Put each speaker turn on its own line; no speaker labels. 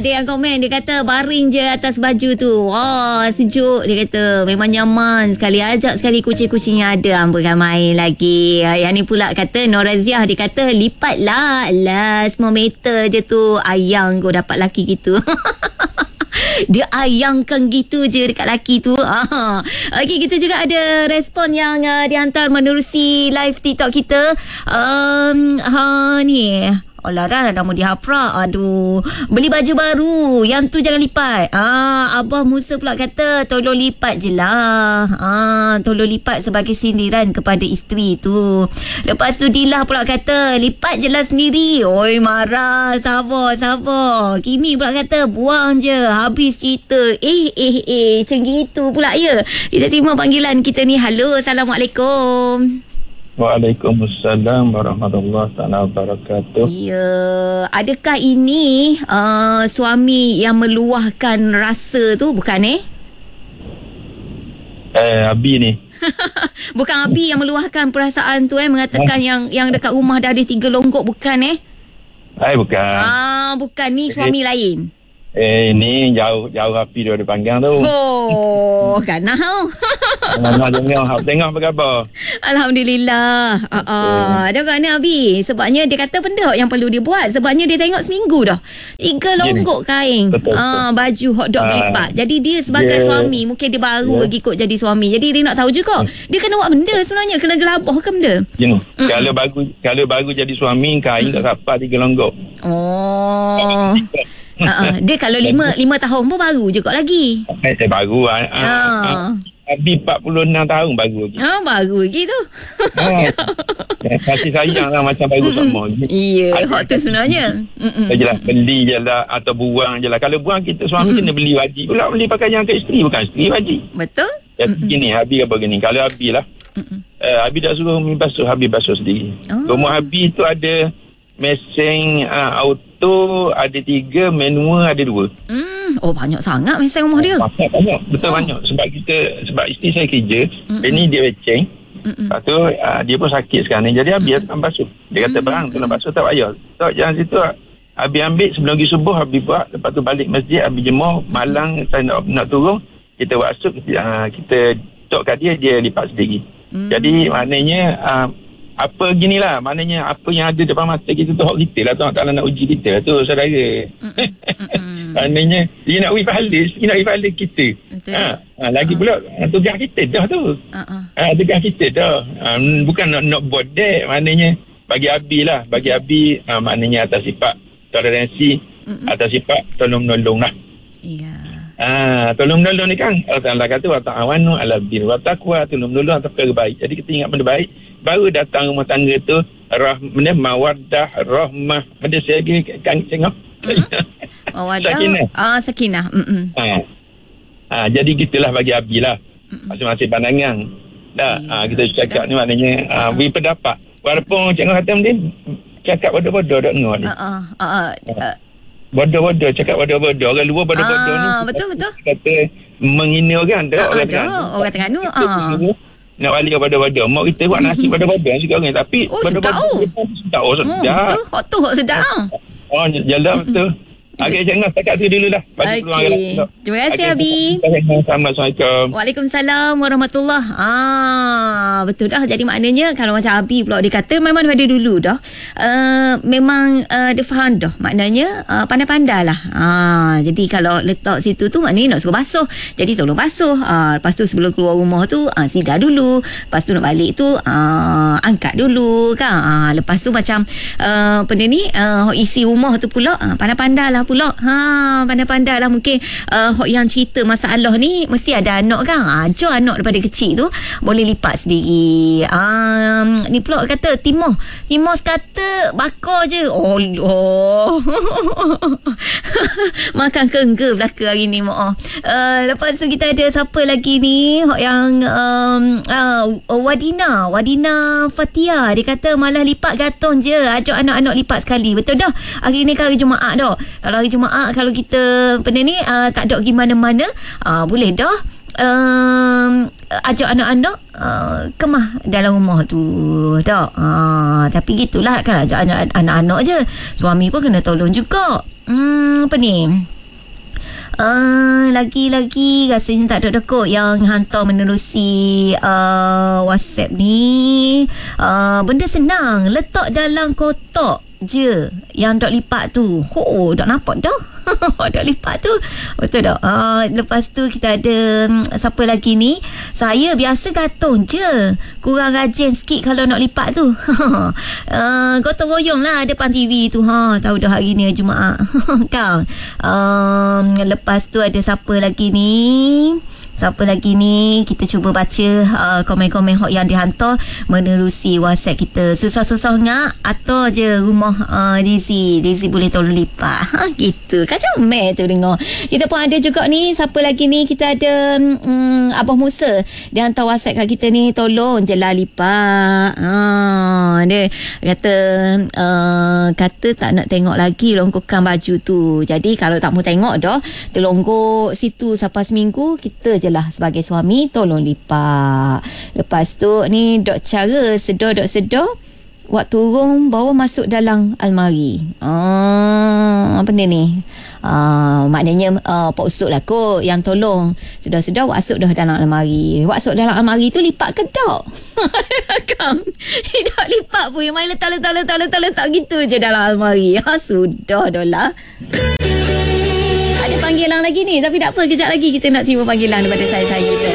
Ada yang komen, dia kata baring je atas baju tu. Wah, sejuk dia kata. Memang nyaman sekali. Ajak sekali kucing-kucing yang ada. Ambilkan main lagi. Yang ni pula kata Noraziah, dia kata lipat lah. Alah, semua meter je tu. Ayang kau dapat laki gitu. Dia ayangkan gitu je dekat laki tu. Okey, kita juga ada respon yang dihantar menerusi live TikTok kita. Ni Lara nama dia Hapra. Aduh, beli baju baru, yang tu jangan lipat. Abah Musa pula kata tolong lipat je lah. Tolong lipat sebagai sindiran kepada isteri tu. Lepas tu Dilah pula kata lipat je lah sendiri. Oi, marah. Sabar. Kimi pula kata buang je, habis cerita. Macam gitu pula ya. Kita terima panggilan kita ni. Halo, Assalamualaikum.
Waalaikumsalam warahmatullahi wabarakatuh.
Ya, adakah ini suami yang meluahkan rasa tu, bukan
Abi ni.
Bukan Abi yang meluahkan perasaan tu mengatakan yang dekat rumah dah ada 3 longgok, bukan
Bukan.
Bukan, ni suami lain.
Ni jauh api dia panggang tu.
Kan now.
Tengok apa khabar.
Alhamdulillah. Ada kan Abi? Sebabnya dia kata benda yang perlu dia buat. Sebabnya dia tengok seminggu dah 3 longgok kain.
Betul.
Baju hotdog lipat. Jadi dia sebagai suami, mungkin dia baru lagi kot jadi suami. Jadi dia nak tahu juga, dia kena buat benda sebenarnya, kena gelabah ke benda.
Kalau baru jadi suami, kain tak sampai 3 longgok.
Dia kalau 5 tahun pun baru je kot lagi.
Baru Abi 46 tahun baru lagi.
Baru lagi tu.
Kasih sayang lah macam baru sama.
Ya, hot tu sebenarnya.
Jelas beli je lah atau buang je lah. Kalau buang, kita suami kena beli wajib pula beli pakaian ke isteri, bukan isteri wajib.
Betul.
Jadi gini, Abi apa gini, kalau Abi lah Abi dah suruh mi basuh, Abi basuh sendiri. Rumah Abi tu ada mesin auto ada 3, manual ada 2.
Banyak sangat mesin rumah dia.
Banyak. Betul banyak. Sebab isteri saya kerja, ini dia beceng. Lepas tu dia pun sakit sekarang ni. Jadi Abi akan basuh. Dia kata bang, tolong basuh tak payah. Tak, jangan situ. Abi ambil sebelum pergi subuh, Abi buat. Lepas tu balik masjid, Abi jemur. Malang saya nak turun, kita WhatsApp, kita tok kat dia lipat sendiri. Jadi maknanya apa ginilah, maknanya apa yang ada depan mata kita tu hak kita lah, Tuhan Ta'ala nak uji kita tu, saudara. Maknanya dia nak uji pahala kita. Lagi pula tugas kita dah tu. Tugas kita dah. Bukan nak buat dek, maknanya bagi Abi lah, maknanya atas sifat toleransi, atas sifat tolong menolong lah. Tolong menolong ni kan Allah Ta'ala kata wa ta'awanu 'alal birri wa taqwa, tolong menolong atas perkara baik. Jadi kita ingat benda baik, baru datang rumah tangga tu mawaddah, rahmah, benda saya kan tengok.
Mawaddah, sakinah.
Jadi gitulah bagi Abi lah. Masing-masing pandangan. Kita cakap ni maknanya beri pendapat. Walaupun Cikgu Hatim dia cakap bodoh-bodoh tak dengar ni. Bodoh-bodoh, cakap bodoh-bodoh. Orang luar bodoh-bodoh ni.
Betul.
Kata menghina orang. Orang
Terengganu.
Nak balik kepada bodoh. Mak kita buat nasi bodoh-bodoh juga orang. Tapi bodoh-bodoh sedap.
Betul. Hot tu hot sedap.
Jalan betul. Okey, jangan setakat tu dulu lah. Bagi peluang orang.
Terima kasih Abi.
Assalamualaikum.
Waalaikumsalam warahmatullahi. Betul dah. Jadi maknanya kalau macam Abi pula dia kata memang daripada dulu dah memang dia faham dah. Maknanya pandai-pandai lah. Jadi kalau letak situ tu maknanya nak suruh basuh. Jadi tolong basuh. Lepas tu sebelum keluar rumah tu sidar dulu. Lepas tu nak balik tu angkat dulu kan. Lepas tu macam benda ni isi rumah tu pula pandai-pandai lah pula. Pandai-pandai lah. Mungkin yang cerita masalah ni mesti ada anak kan. Ajar anak daripada kecil tu boleh lipat sendiri. Ni pula kata Timos kata bakar je. Makan ke belaka hari ni mak. Lepas tu kita ada siapa lagi ni yang Wadina Fatia. Dia kata malah lipat gantung je, ajak anak-anak lipat sekali. Betul dah. Hari ni kan hari Jumaat dah. Kalau hari Jumaat, kalau kita benda ni tak ada pergi mana-mana, boleh dah ajak anak-anak kemah dalam rumah tu tak. Tapi gitulah kan, ajak anak-anak je. Suami pun kena tolong juga. Apa ni? Lagi rasanya tak ada kot yang hantar menerusi WhatsApp ni. Benda senang, letak dalam kotak je yang dok lipat tu. Dok nampak dah. Dok lipat tu. Betul tak? Lepas tu kita ada siapa lagi ni? Saya biasa gantung je. Kurang rajin sikit kalau nak lipat tu. Gotong royong lah depan TV tu. Tahu dah hari ni Jumaat. Kan? Lepas tu ada siapa lagi ni? Kita cuba baca komen-komen hot yang dihantar menerusi WhatsApp kita. Susah-susah ngak atau je rumah Daisy boleh tolong lipat. Gitu. Kacau meh tu dengar. Kita pun ada juga ni, siapa lagi ni? Kita ada Abah Musa. Dia hantar WhatsApp kat kita ni, tolong je lah lipat. Dia kata tak nak tengok lagi longgokan baju tu. Jadi kalau tak mau tengok dah, terlonggok situ sampai seminggu, kita je lah sebagai suami tolong lipat. Lepas tu ni dok cara sedar buat turun bawa masuk dalam almari. Apa ni? Maknanya Pak Usuk lah kot yang tolong sedar masuk dah dalam almari. Masuk dalam almari tu lipat ke tak? Kan? Tak lipat pun, main letak gitu je dalam almari. Sudah dah lah. Ada panggilan lagi ni, tapi tak apa, kejap lagi kita nak terima panggilan daripada saya.